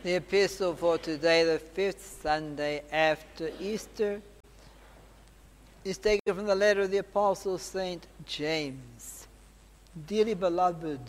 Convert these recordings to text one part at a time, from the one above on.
The epistle for today, the fifth Sunday after Easter, is taken from the letter of the Apostle St. James. Dearly beloved,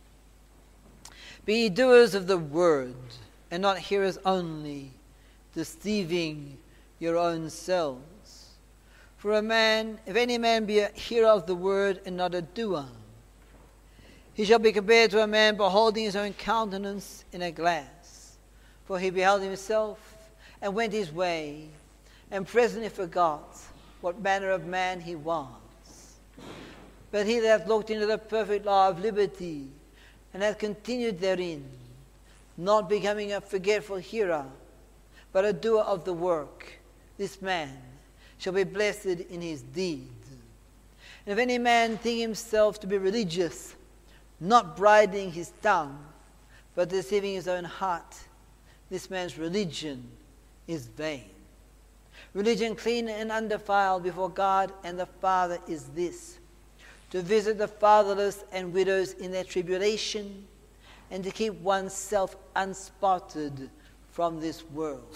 be ye doers of the word, and not hearers only, deceiving your own selves. For if any man be a hearer of the word and not a doer, he shall be compared to a man beholding his own countenance in a glass. For he beheld himself and went his way, and presently forgot what manner of man he was. But he that hath looked into the perfect law of liberty, and hath continued therein, not becoming a forgetful hearer, but a doer of the work, this man shall be blessed in his deed. And if any man think himself to be religious, not bridling his tongue, but deceiving his own heart, this man's religion is vain. Religion clean and undefiled before God and the Father is this: to visit the fatherless and widows in their tribulation, and to keep oneself unspotted from this world.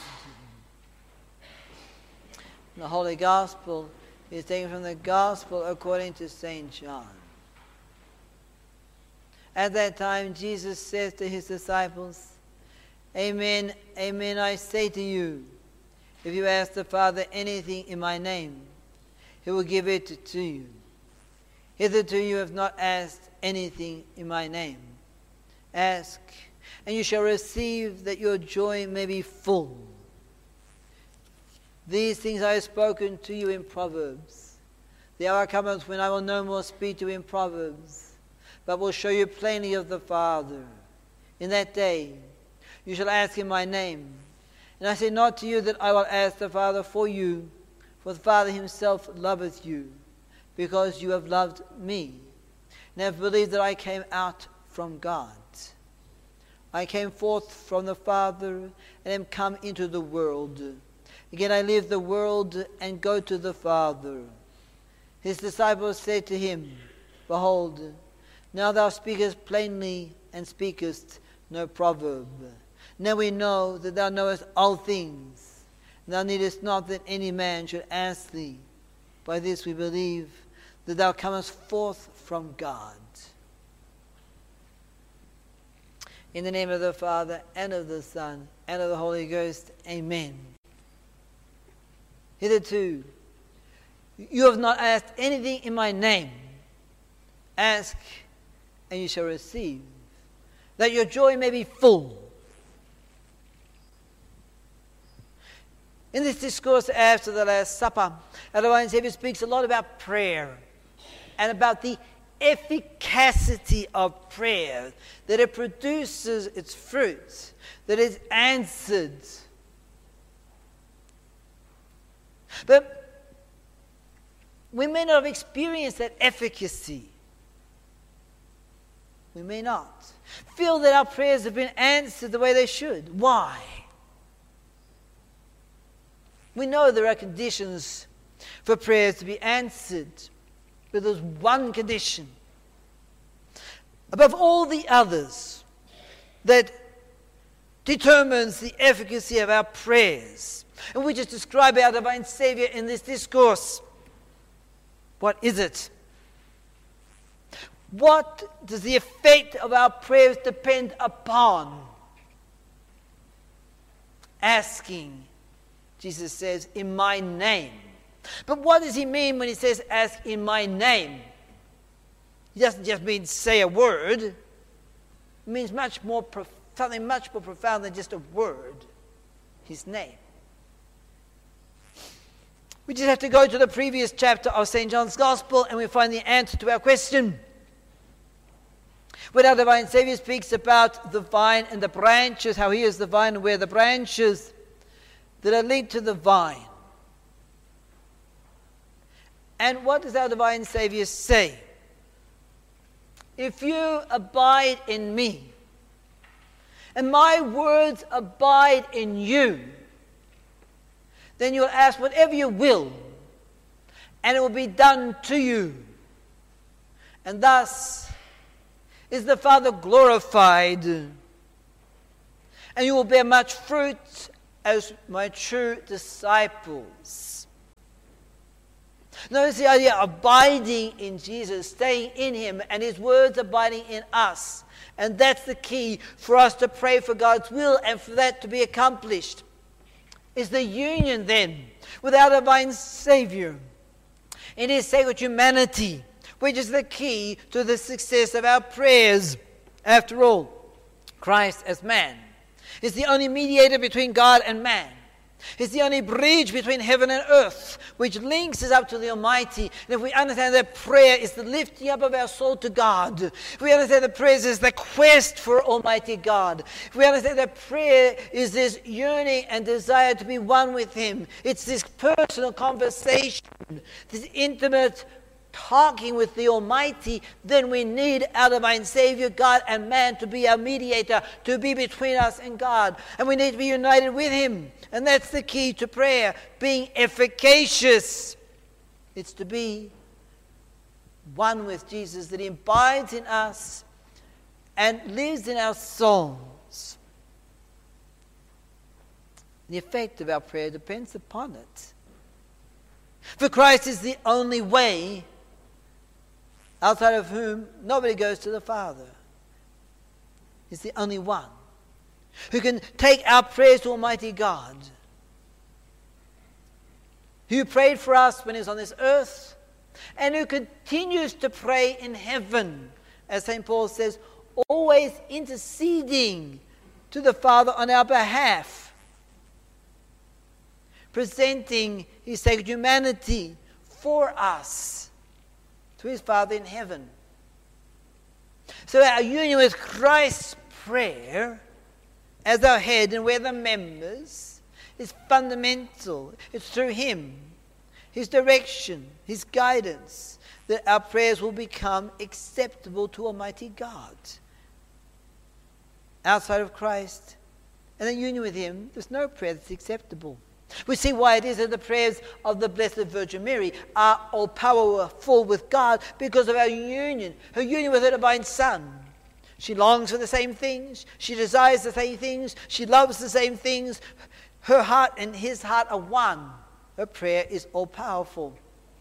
The Holy Gospel is taken from the Gospel according to St. John. At that time Jesus says to his disciples, Amen, amen, I say to you, if you ask the Father anything in my name, he will give it to you. Hitherto you have not asked anything in my name. Ask, and you shall receive, that your joy may be full. These things I have spoken to you in Proverbs. The hour cometh when I will no more speak to you in Proverbs, but will show you plainly of the Father. In that day you shall ask in my name. And I say not to you that I will ask the Father for you, for the Father himself loveth you, because you have loved me, and have believed that I came out from God. I came forth from the Father, and am come into the world. Again I leave the world, and go to the Father. His disciples said to him, Behold, now thou speakest plainly, and speakest no proverb. Now we know that thou knowest all things, and thou needest not that any man should ask thee. By this we believe that thou comest forth from God. In the name of the Father, and of the Son, and of the Holy Ghost, amen. Hitherto you have not asked anything in my name. Ask, and you shall receive, that your joy may be full. In this discourse after the Last Supper, our Divine Saviour speaks a lot about prayer and about the efficacy of prayer, that it produces its fruits, that it is answered. But we may not have experienced that efficacy. We may not feel that our prayers have been answered the way they should. Why? We know there are conditions for prayers to be answered, but there's one condition above all the others that determines the efficacy of our prayers. And we just describe our Divine Saviour in this discourse. What is it? What does the effect of our prayers depend upon? Asking, Jesus says, in my name. But what does he mean when he says, ask in my name? He doesn't just mean say a word. It means something much more profound than just a word. His name. We just have to go to the previous chapter of St. John's Gospel and we find the answer to our question. When our Divine Saviour speaks about the vine and the branches, how he is the vine and we're the branches that are linked to the vine. And what does our Divine Saviour say? If you abide in me, and my words abide in you, then you'll ask whatever you will, and it will be done to you. And thus is the Father glorified. and you will bear much fruit as my true disciples. Notice the idea of abiding in Jesus, staying in him, and his words abiding in us. And that's the key for us to pray for God's will and for that to be accomplished. Is the union then with our divine Savior in his sacred humanity, which is the key to the success of our prayers. After all, Christ as man is the only mediator between God and man. He's the only bridge between heaven and earth, which links us up to the Almighty. And if we understand that prayer is the lifting up of our soul to God, if we understand that prayer is the quest for Almighty God, if we understand that prayer is this yearning and desire to be one with him, it's this personal conversation, this intimate talking with the Almighty, then we need our divine Savior, God and man, to be our mediator, to be between us and God. And we need to be united with him. And that's the key to prayer, being efficacious. It's to be one with Jesus, that he abides in us and lives in our souls. The effect of our prayer depends upon it. For Christ is the only way outside of whom nobody goes to the Father. He's the only one who can take our prayers to Almighty God, who prayed for us when he was on this earth, and who continues to pray in heaven, as St. Paul says, always interceding to the Father on our behalf, presenting his sacred humanity for us to his Father in heaven. So our union with Christ's prayer as our head and we're the members is fundamental. It's through him, his direction, his guidance, that our prayers will become acceptable to Almighty God. Outside of Christ and the union with him, there's no prayer that's acceptable. We see why it is that the prayers of the Blessed Virgin Mary are all powerful with God, because of our union, her union with her divine Son. She longs for the same things, she desires the same things, she loves the same things. Her heart and his heart are one. Her prayer is all powerful.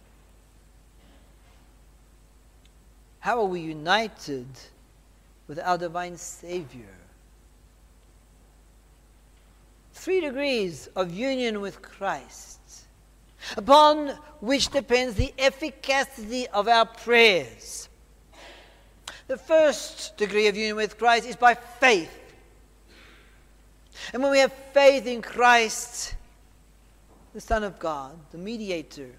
How are we united with our divine Savior? 3 degrees of union with Christ, upon which depends the efficacy of our prayers. The first degree of union with Christ is by faith. And when we have faith in Christ, the Son of God, the mediator,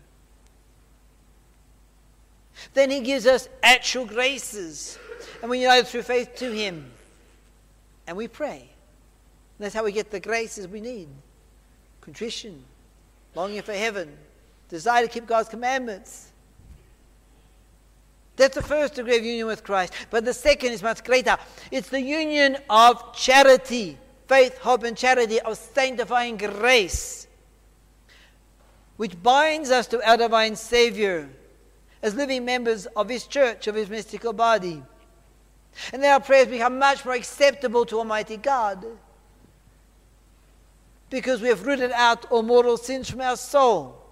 then he gives us actual graces. And we unite through faith to him. And we pray. That's how we get the graces we need. Contrition, longing for heaven, desire to keep God's commandments. That's the first degree of union with Christ. But the second is much greater. It's the union of charity, faith, hope, and charity, of sanctifying grace, which binds us to our divine Savior as living members of his church, of his mystical body. And then our prayers become much more acceptable to Almighty God, because we have rooted out all mortal sins from our soul.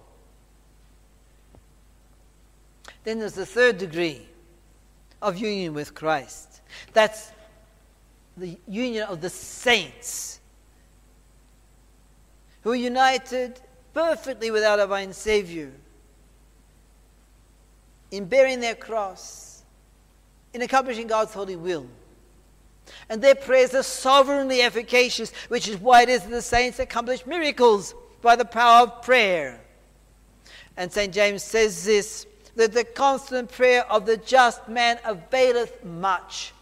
Then there's the third degree of union with Christ. That's the union of the saints, who are united perfectly with our divine Savior in bearing their cross, in accomplishing God's holy will. And their prayers are sovereignly efficacious, which is why it is that the saints accomplish miracles by the power of prayer. And St. James says this, that the constant prayer of the just man availeth much.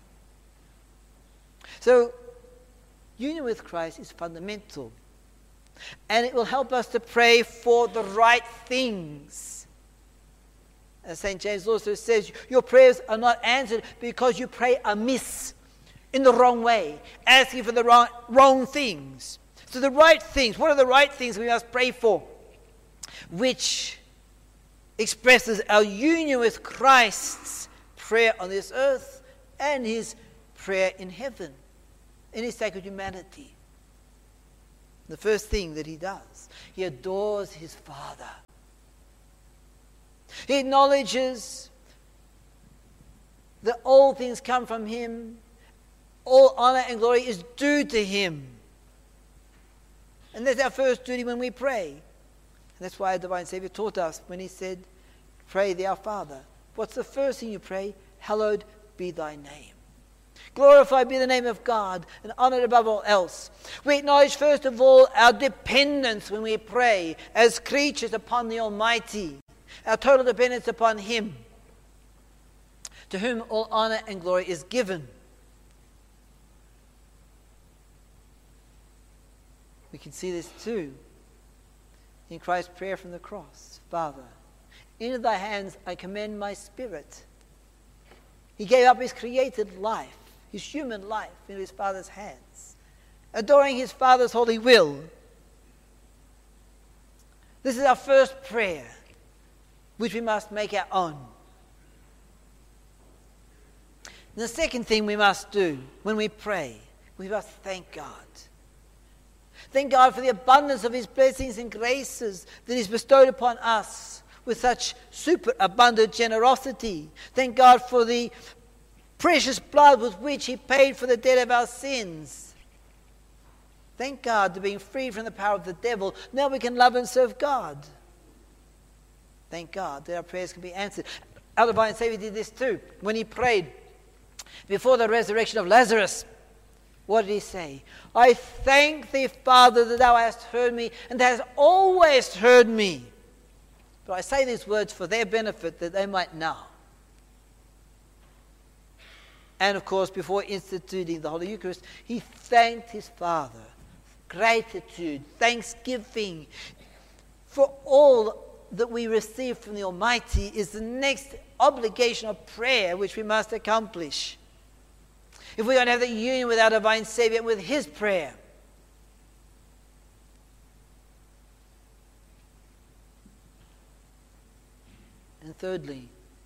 So, union with Christ is fundamental. And it will help us to pray for the right things. As St. James also says, your prayers are not answered because you pray amiss, in the wrong way, asking for the wrong things. So the right things, what are the right things we must pray for? Which expresses our union with Christ's prayer on this earth and his prayer in heaven. in his sacred humanity. The first thing that he does, he adores his Father. He acknowledges that all things come from him, all honor and glory is due to him. And that's our first duty when we pray. And that's why our divine Savior taught us when he said, pray thee our Father. What's the first thing you pray? Hallowed be thy name. Glorified be the name of God and honored above all else. We acknowledge first of all our dependence when we pray as creatures upon the Almighty. Our total dependence upon him, to whom all honor and glory is given. We can see this too in Christ's prayer from the cross. Father, into thy hands I commend my spirit. He gave up his created life, his human life, into his Father's hands, adoring his Father's holy will. This is our first prayer, which we must make our own. And the second thing we must do when we pray, we must thank God. Thank God for the abundance of his blessings and graces that he's bestowed upon us with such superabundant generosity. Thank God for the precious blood with which he paid for the debt of our sins. Thank God to being freed from the power of the devil. Now we can love and serve God. Thank God that our prayers can be answered. Our divine Savior did this too. When he prayed before the resurrection of Lazarus, what did he say? I thank thee, Father, that thou hast heard me and hast always heard me. But I say these words for their benefit, that they might know. And of course, before instituting the Holy Eucharist, he thanked his Father. Gratitude, thanksgiving for all that we receive from the Almighty is the next obligation of prayer which we must accomplish. If we're going to have the union with our divine Savior and with his prayer. And thirdly,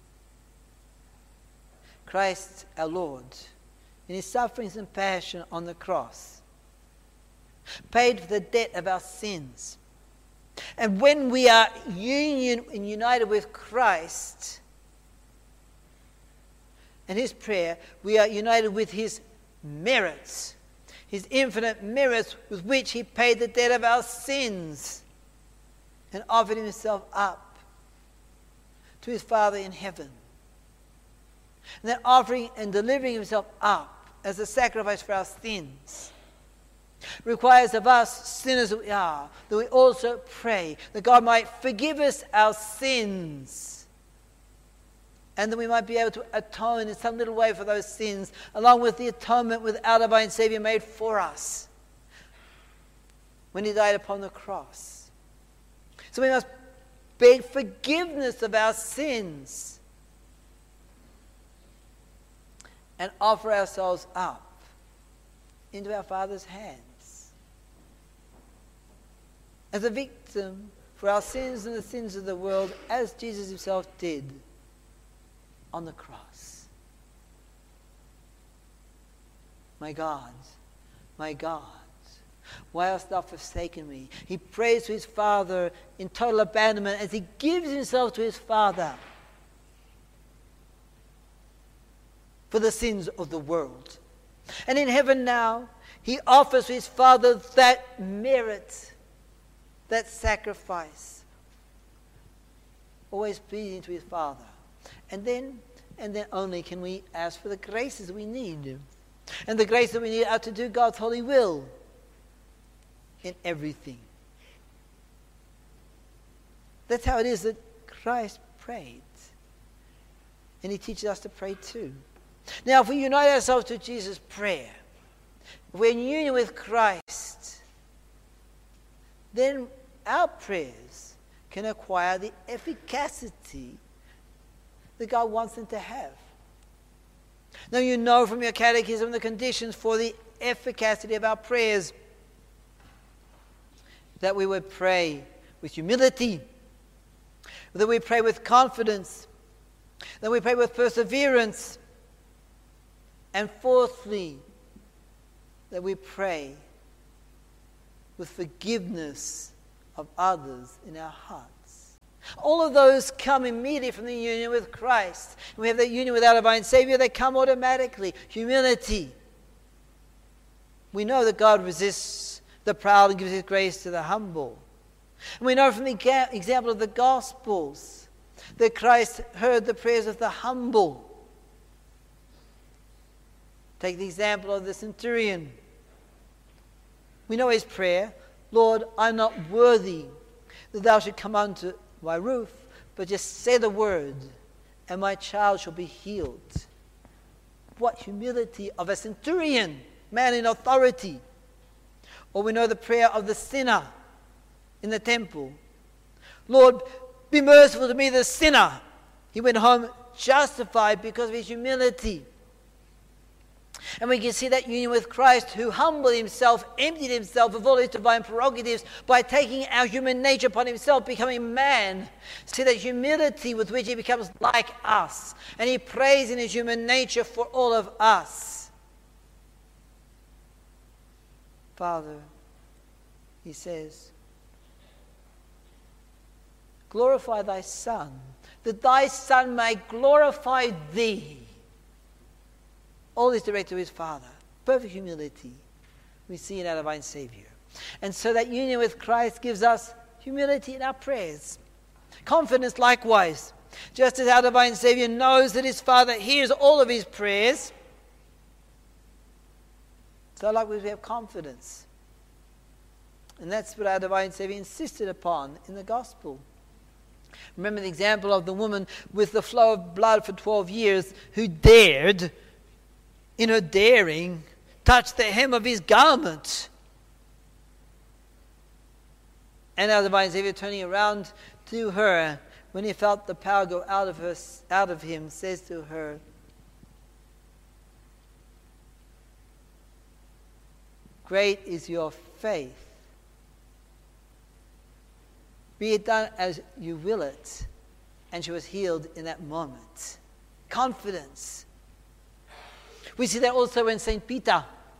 Christ our Lord, in his sufferings and passion on the cross, paid for the debt of our sins. And when we are united with Christ and his prayer, we are united with his merits, his infinite merits with which he paid the debt of our sins and offered himself up to his Father in heaven. And that offering and delivering himself up as a sacrifice for our sins requires of us, sinners that we are, that we also pray that God might forgive us our sins and that we might be able to atone in some little way for those sins, along with the atonement with our divine Savior made for us when he died upon the cross. So we must beg forgiveness of our sins and offer ourselves up into our Father's hands as a victim for our sins and the sins of the world, as Jesus himself did on the cross. My God, why hast thou forsaken me? He prays to his Father in total abandonment as he gives himself to his Father for the sins of the world. And in heaven now, he offers to his Father that merit, that sacrifice, always pleasing to his Father. And then only can we ask for the graces we need. And the graces that we need are to do God's holy will in everything. That's how it is that Christ prayed. And he teaches us to pray too. Now, if we unite ourselves to Jesus' prayer, if we're in union with Christ, then our prayers can acquire the efficacy that God wants them to have. Now, you know from your catechism the conditions for the efficacy of our prayers: that we would pray with humility, that we pray with confidence, that we pray with perseverance, and fourthly, that we pray with forgiveness of others in our hearts. All of those come immediately from the union with Christ. When we have that union with our divine Savior, they come automatically. Humility. We know that God resists the proud and gives His grace to the humble. And we know from the example of the Gospels that Christ heard the prayers of the humble. Take the example of the centurion. We know his prayer, Lord, I'm not worthy that thou should come unto my roof, but just say the word, and my child shall be healed. What humility of a centurion, man in authority. Or we know the prayer of the sinner in the temple. Lord, be merciful to me, the sinner. He went home justified because of his humility. And we can see that union with Christ, who humbled himself, emptied himself of all his divine prerogatives by taking our human nature upon himself, becoming man. See that humility with which he becomes like us. And he prays in his human nature for all of us. Father, he says, glorify thy Son, that thy Son may glorify thee. All is directed to his Father. Perfect humility we see in our divine Savior. And so that union with Christ gives us humility in our prayers. Confidence likewise. Just as our divine Savior knows that his Father hears all of his prayers, so likewise we have confidence. And that's what our divine Savior insisted upon in the Gospel. Remember the example of the woman with the flow of blood for 12 years who dared, in her daring, touch the hem of his garment. And our divine Savior, turning around to her, when he felt the power go out of him, says to her, great is your faith. Be it done as you will it. And she was healed in that moment. Confidence. We see that also when St. Peter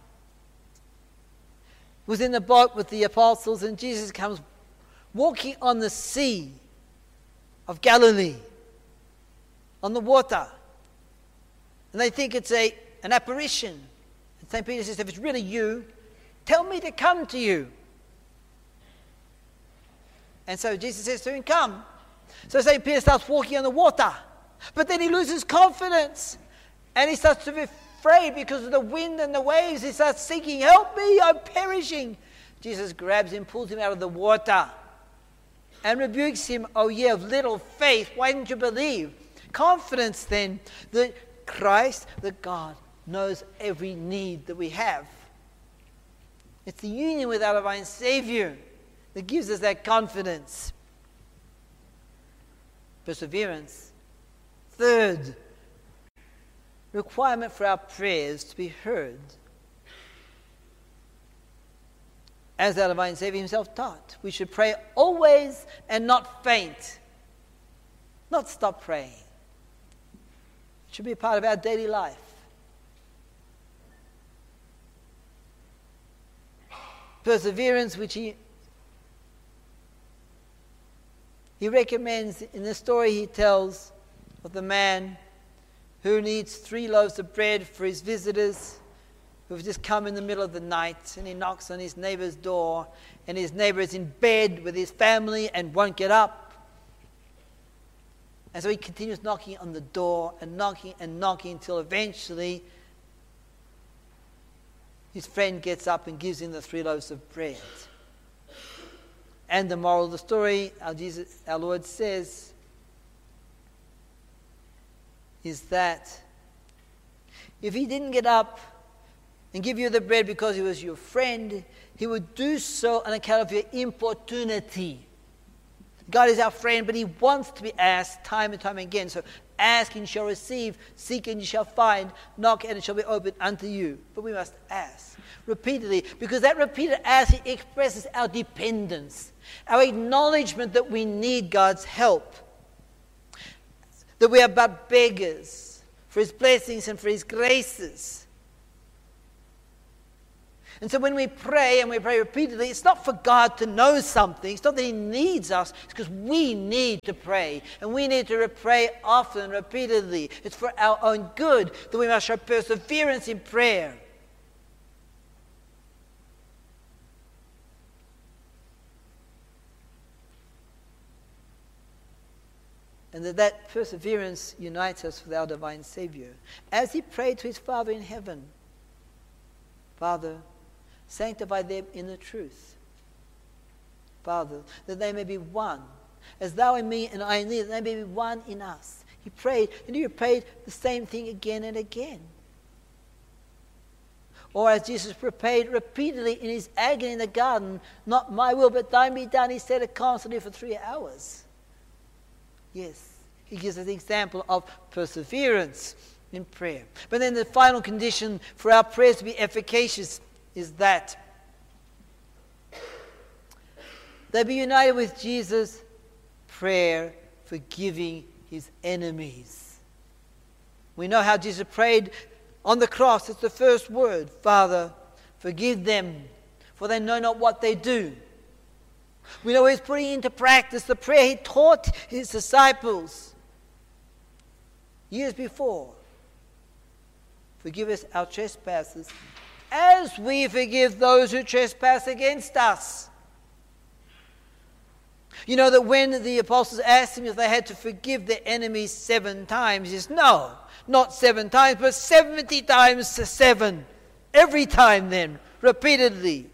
was in the boat with the apostles and Jesus comes walking on the sea of Galilee, on the water. And they think it's an apparition. And St. Peter says, if it's really you, tell me to come to you. And so Jesus says to him, come. So St. Peter starts walking on the water. But then he loses confidence. And he starts to be afraid because of the wind and the waves. He starts seeking, help me, I'm perishing. Jesus grabs him, pulls him out of the water, and rebukes him, oh ye of little faith, why didn't you believe? Confidence then that Christ, that God, knows every need that we have. It's the union with our divine Savior that gives us that confidence. Perseverance. Third requirement for our prayers to be heard. As our divine Savior himself taught, we should pray always and not faint. Not stop praying. It should be a part of our daily life. Perseverance, which he recommends in the story he tells of the man who needs 3 loaves of bread for his visitors who've just come in the middle of the night, and he knocks on his neighbor's door, and his neighbor is in bed with his family and won't get up. And so he continues knocking on the door and knocking until eventually his friend gets up and gives him the 3 loaves of bread. And the moral of the story, our Lord says, is that if he didn't get up and give you the bread because he was your friend, he would do so on account of your importunity. God is our friend, but he wants to be asked time and time again. So ask and you shall receive, seek and you shall find, knock and it shall be opened unto you. But we must ask repeatedly, because that repeated asking expresses our dependence, our acknowledgement that we need God's help, that we are but beggars for his blessings and for his graces. And so when we pray, and we pray repeatedly, it's not for God to know something. It's not that he needs us. It's because we need to pray. And we need to pray often, repeatedly. It's for our own good that we must show perseverance in prayer. And that perseverance unites us with our divine Savior. As he prayed to his Father in heaven, Father, sanctify them in the truth. Father, that they may be one. As thou in me and I in thee, that they may be one in us. He prayed, and he prayed the same thing again and again. Or as Jesus prayed repeatedly in his agony in the garden, not my will but thine be done, he said it constantly for 3 hours. Yes, he gives us the example of perseverance in prayer. But then the final condition for our prayers to be efficacious is that they be united with Jesus' prayer, forgiving his enemies. We know how Jesus prayed on the cross. It's the first word, Father, forgive them, for they know not what they do. We know he's putting into practice the prayer he taught his disciples years before. Forgive us our trespasses, as we forgive those who trespass against us. You know that when the apostles asked him if they had to forgive their enemies 7 times, he says, no, not 7 times, but 70 times 7. Every time then, repeatedly.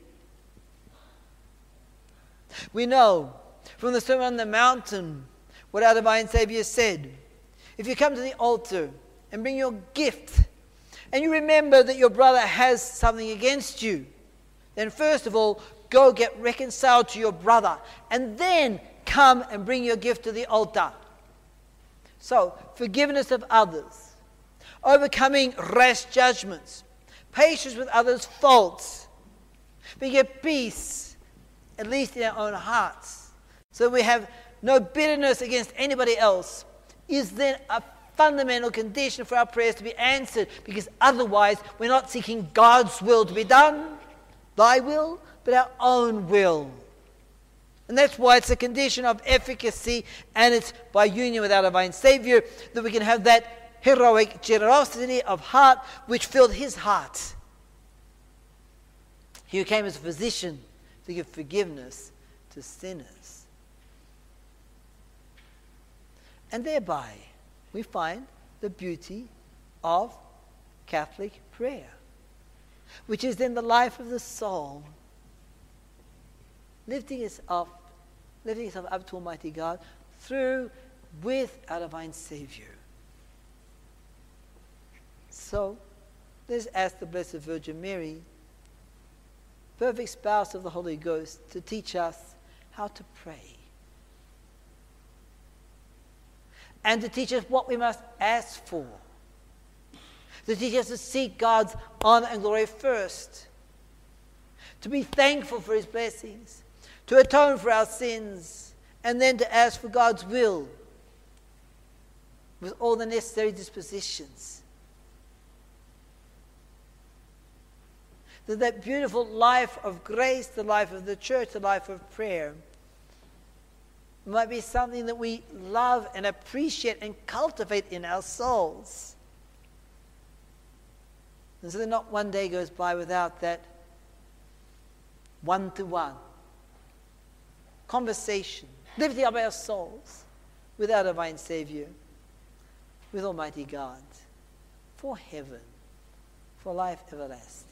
We know from the Sermon on the Mountain what our divine Savior said. If you come to the altar and bring your gift, and you remember that your brother has something against you, then first of all, go get reconciled to your brother, and then come and bring your gift to the altar. So, forgiveness of others, overcoming rash judgments, patience with others' faults, being at peace, at least in our own hearts, so we have no bitterness against anybody else, is then a fundamental condition for our prayers to be answered, because otherwise we're not seeking God's will to be done, thy will, but our own will. And that's why it's a condition of efficacy, and it's by union with our divine Savior that we can have that heroic generosity of heart which filled his heart. He who came as a physician to give forgiveness to sinners. And thereby we find the beauty of Catholic prayer, which is then the life of the soul, lifting itself up to Almighty God with our divine Savior. So let's ask the Blessed Virgin Mary, perfect spouse of the Holy Ghost, to teach us how to pray. And to teach us what we must ask for. To teach us to seek God's honor and glory first. To be thankful for his blessings. To atone for our sins. And then to ask for God's will with all the necessary dispositions. That beautiful life of grace, the life of the church, the life of prayer, might be something that we love and appreciate and cultivate in our souls. And so that not one day goes by without that one-to-one conversation, lifting up our souls with our divine Savior, with Almighty God, for heaven, for life everlasting.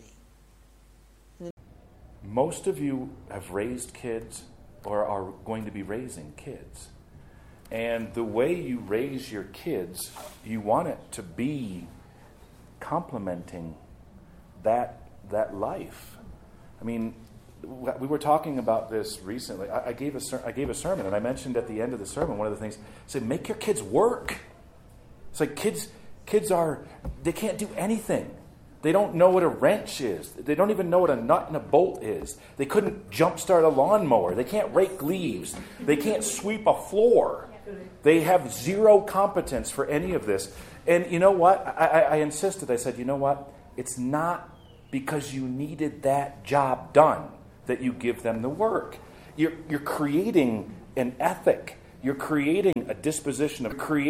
Most of you have raised kids or are going to be raising kids. And the way you raise your kids, you want it to be complementing that life. I mean, we were talking about this recently. I gave a sermon, and I mentioned at the end of the sermon, one of the things, I said, make your kids work. It's like kids they can't do anything. They don't know what a wrench is. They don't even know what a nut and a bolt is. They couldn't jumpstart a lawnmower. They can't rake leaves. They can't sweep a floor. They have zero competence for any of this. And you know what? I insisted. I said, you know what? It's not because you needed that job done, that you give them the work. You're creating an ethic. You're creating a disposition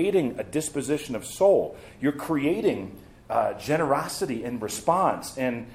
of soul. You're creating generosity in response and